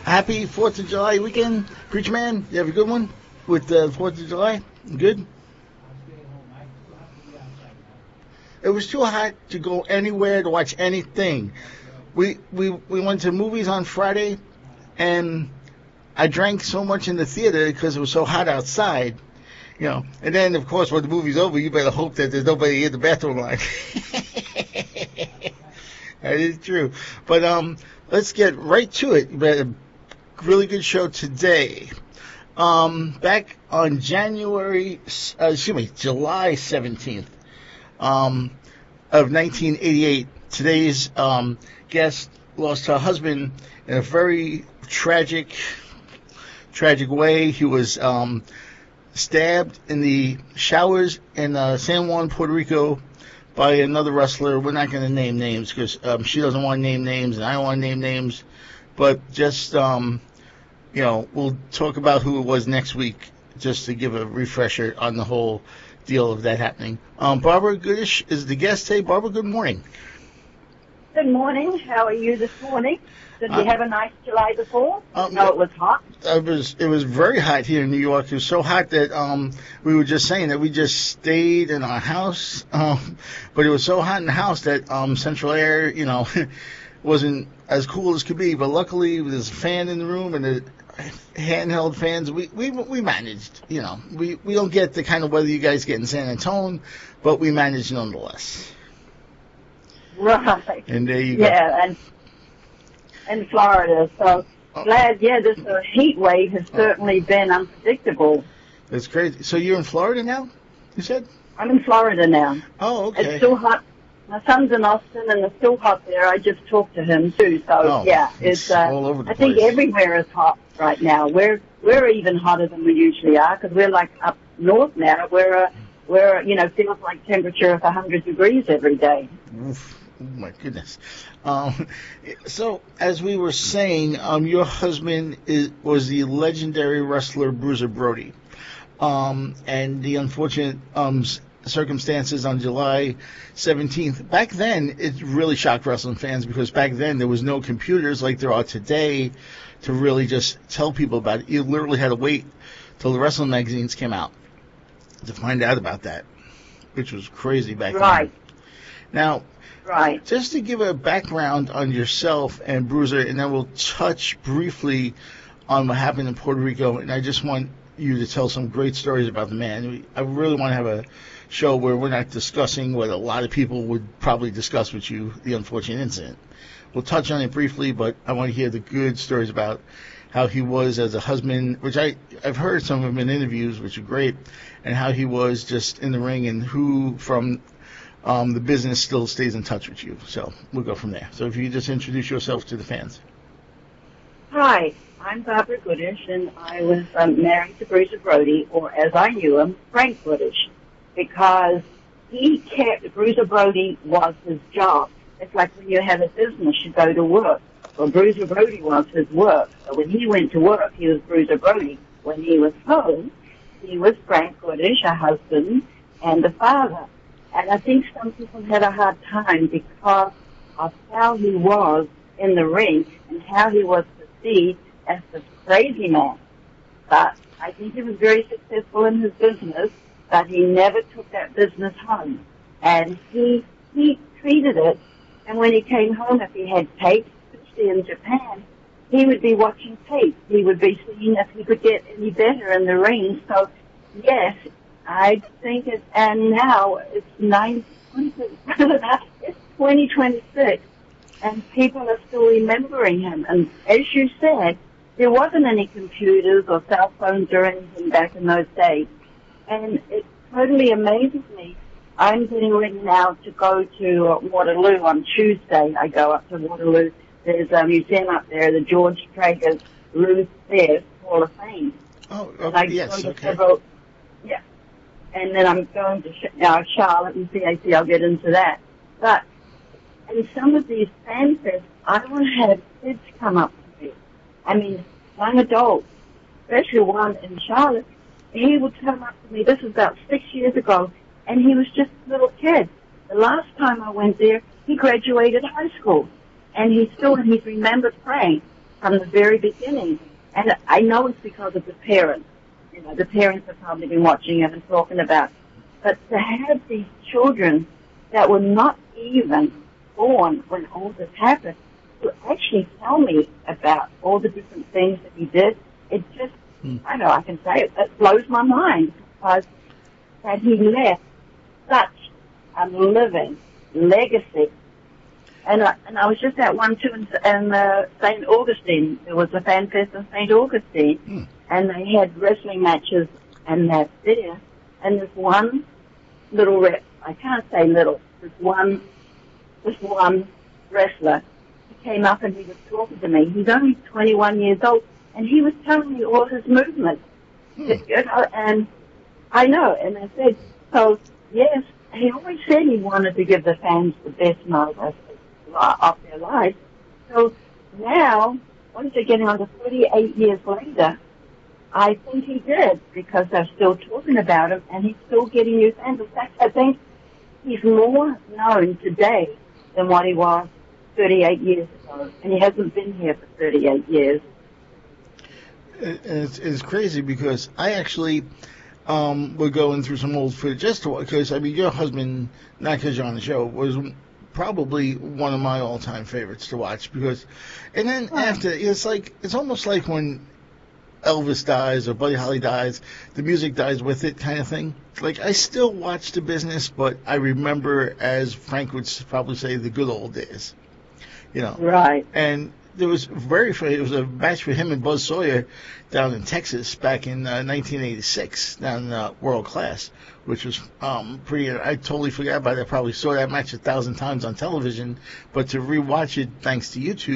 Happy 4th of July weekend, Preacher Man. You have a good one with the 4th of July? Good? It was too hot to go anywhere to watch anything. We went to movies on Friday, and I drank so much in the theater because it was so hot outside. And then, of course, when the movie's over, you better hope that there's nobody in the bathroom line. That is true. But let's get right to it. We had a really good show today. Back on July 17th of 1988, today's guest lost her husband in a very tragic way. He was stabbed in the showers in San Juan, Puerto Rico, by another wrestler. We're not going to name names because she doesn't want to name names and I don't want to name names. But just, we'll talk about who it was next week just to give a refresher on the whole deal of that happening. Barbara Goodish is the guest today. Barbara, good morning. Good morning. How are you this morning? Did you have a nice July the 4th? It was hot? It was very hot here in New York. It was so hot that we were just saying that we just stayed in our house. But it was so hot in the house that central air, wasn't as cool as could be. But luckily, there's a fan in the room and the handheld fans. We managed. We don't get the kind of weather you guys get in San Antonio, but we managed nonetheless. Right. And there you go. Yeah, and Florida. So glad, this heat wave has certainly been unpredictable. That's crazy. So you're in Florida now, you said? I'm in Florida now. Oh, okay. It's still hot. My son's in Austin, and it's still hot there. I just talked to him, too. So, it's all over the place. I think everywhere is hot right now. We're even hotter than we usually are because we're like up north now. We're feels like temperature of 100 degrees every day. Oof. Oh, my goodness. So, as we were saying, your husband was the legendary wrestler Bruiser Brody. And the unfortunate circumstances on July 17th. Back then, it really shocked wrestling fans because back then there was no computers like there are today to really just tell people about it. You literally had to wait till the wrestling magazines came out to find out about that, which was crazy back then. Right. Now, right. Just to give a background on yourself and Bruiser, and then we'll touch briefly on what happened in Puerto Rico, and I just want you to tell some great stories about the man. I really want to have a show where we're not discussing what a lot of people would probably discuss with you, the unfortunate incident. We'll touch on it briefly, but I want to hear the good stories about how he was as a husband, which I've heard some of them in interviews, which are great, and how he was just in the ring and who from the business still stays in touch with you. So we'll go from there. So if you could just introduce yourself to the fans. Hi, I'm Barbara Goodish, and I was married to Bruiser Brody, or as I knew him, Frank Goodish, because Bruiser Brody was his job. It's like when you have a business, you go to work. Well, Bruiser Brody was his work. So when he went to work, he was Bruiser Brody. When he was home, he was Frank Goodish, a husband and a father. And I think some people had a hard time because of how he was in the ring and how he was perceived as this crazy man. But I think he was very successful in his business, but he never took that business home. And he treated it, and when he came home, if he had tape, especially in Japan, he would be watching tape. He would be seeing if he could get any better in the ring. So, yes, I think and now it's 2026, and people are still remembering him. And as you said, there wasn't any computers or cell phones or anything back in those days. And it totally amazes me. I'm getting ready now to go to Waterloo on Tuesday. I go up to Waterloo. There's a museum up there, the George Traeger's Ruth Sayre Hall of Fame. Oh, yes, okay. And then I'm going to Charlotte and CAC. I'll get into that. But in some of these fan fests, I will have kids come up to me. I mean, young adults, especially one in Charlotte. He would come up to me. This was about 6 years ago, and he was just a little kid. The last time I went there, he graduated high school, and he's remembered Frank. from the very beginning. And I know it's because of the parents. You know, the parents have probably been watching it and talking about. But to have these children that were not even born when all this happened to actually tell me about all the different things that he did, it just, I know I can say it, it blows my mind because that he left such a living legacy. And I was just at one too in St. Augustine. There was a fan fest in St. Augustine, and they had wrestling matches and that there. And this one little I can't say little, this one wrestler, he came up and he was talking to me. He's only 21 years old, and he was telling me all his movements. You know, and I know, and I said, so yes, he always said he wanted to give the fans the best night of their lives. So now, once you're getting on to 38 years later, I think he did, because they're still talking about him, and he's still getting new fans. In fact, I think he's more known today than what he was 38 years ago, and he hasn't been here for 38 years. It's crazy because I actually we're going through some old footage just to, because I mean your husband, not because you're on the show, was probably one of my all-time favorites to watch, because, and then after it's almost like when Elvis dies or Buddy Holly dies, the music dies with it, kind of thing. Like, I still watch The Business, but I remember, as Frank would probably say, the good old days. You know, right? And it was a match for him and Buzz Sawyer down in Texas back in 1986 down in World Class, which was pretty. I totally forgot about it. I probably saw that match 1,000 times on television, but to rewatch it thanks to YouTube.